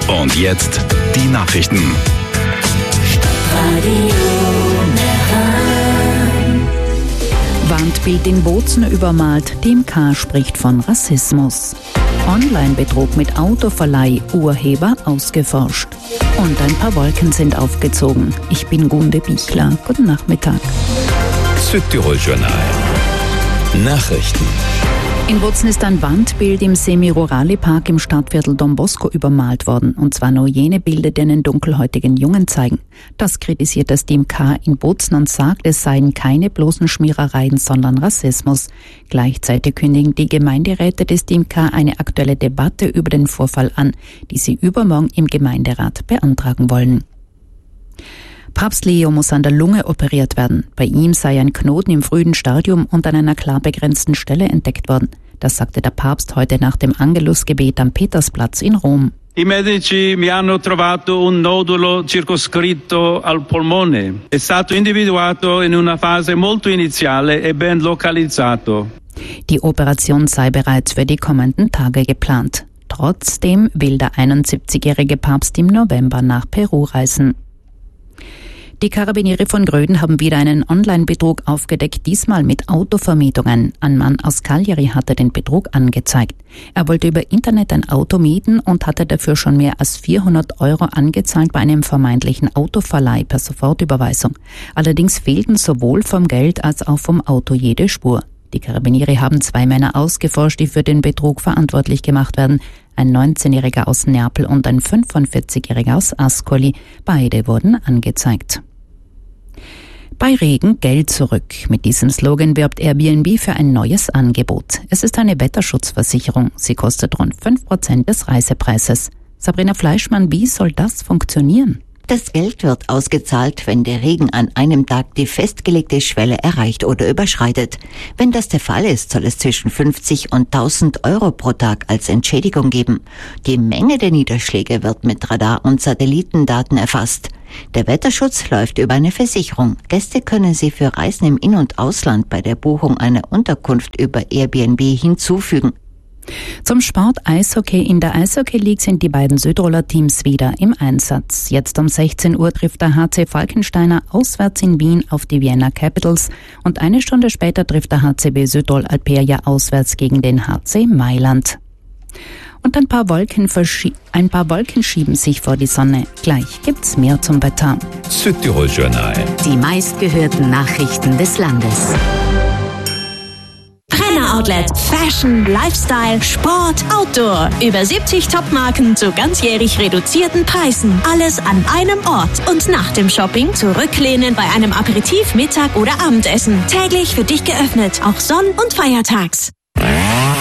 Und jetzt die Nachrichten. Wandbild in Bozen übermalt, DIMK spricht von Rassismus. Online-Betrug mit Autoverleih, Urheber ausgeforscht. Und ein paar Wolken sind aufgezogen. Ich bin Gunde Bichler. Guten Nachmittag. Südtirol Journal. Nachrichten. In Bozen ist ein Wandbild im Semi-Rurale-Park im Stadtviertel Don Bosco übermalt worden. Und zwar nur jene Bilder, die einen dunkelhäutigen Jungen zeigen. Das kritisiert das DIMK in Bozen und sagt, es seien keine bloßen Schmierereien, sondern Rassismus. Gleichzeitig kündigen die Gemeinderäte des DIMK eine aktuelle Debatte über den Vorfall an, die sie übermorgen im Gemeinderat beantragen wollen. Papst Leo muss an der Lunge operiert werden. Bei ihm sei ein Knoten im frühen Stadium und an einer klar begrenzten Stelle entdeckt worden. Das sagte der Papst heute nach dem Angelusgebet am Petersplatz in Rom. I medici mi hanno trovato un nodulo circoscritto al polmone. È stato individuato in una fase molto iniziale e ben localizzato. Die Operation sei bereits für die kommenden Tage geplant. Trotzdem will der 71-jährige Papst im November nach Peru reisen. Die Karabiniere von Gröden haben wieder einen Online-Betrug aufgedeckt, diesmal mit Autovermietungen. Ein Mann aus Cagliari hatte den Betrug angezeigt. Er wollte über Internet ein Auto mieten und hatte dafür schon mehr als 400 € angezahlt bei einem vermeintlichen Autoverleih per Sofortüberweisung. Allerdings fehlten sowohl vom Geld als auch vom Auto jede Spur. Die Karabiniere haben 2 Männer ausgeforscht, die für den Betrug verantwortlich gemacht werden. Ein 19-Jähriger aus Neapel und ein 45-Jähriger aus Ascoli. Beide wurden angezeigt. Bei Regen Geld zurück. Mit diesem Slogan wirbt Airbnb für ein neues Angebot. Es ist eine Wetterschutzversicherung. Sie kostet rund 5% des Reisepreises. Sabrina Fleischmann, wie soll das funktionieren? Das Geld wird ausgezahlt, wenn der Regen an einem Tag die festgelegte Schwelle erreicht oder überschreitet. Wenn das der Fall ist, soll es zwischen 50 und 1.000 € pro Tag als Entschädigung geben. Die Menge der Niederschläge wird mit Radar- und Satellitendaten erfasst. Der Wetterschutz läuft über eine Versicherung. Gäste können sie für Reisen im In- und Ausland bei der Buchung einer Unterkunft über Airbnb hinzufügen. Zum Sport Eishockey. In der Eishockey League sind die beiden Südtiroler Teams wieder im Einsatz. Jetzt um 16 Uhr trifft der HC Falkensteiner auswärts in Wien auf die Vienna Capitals und eine Stunde später trifft der HCB Südtirol Alperia auswärts gegen den HC Mailand. Und ein paar Wolken schieben sich vor die Sonne. Gleich gibt's mehr zum Wetter. Südtirol Journal. Die meistgehörten Nachrichten des Landes. Outlet. Fashion, Lifestyle, Sport, Outdoor. Über 70 Topmarken zu ganzjährig reduzierten Preisen. Alles an einem Ort. Und nach dem Shopping zurücklehnen bei einem Aperitif, Mittag oder Abendessen. Täglich für dich geöffnet. Auch Sonn- und Feiertags.